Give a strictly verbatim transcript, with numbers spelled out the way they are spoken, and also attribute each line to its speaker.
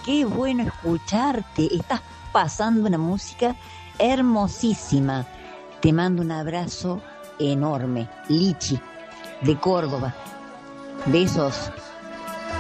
Speaker 1: qué bueno escucharte. Estás pasando una música hermosísima. Te mando un abrazo enorme. Lichi, de Córdoba. Besos.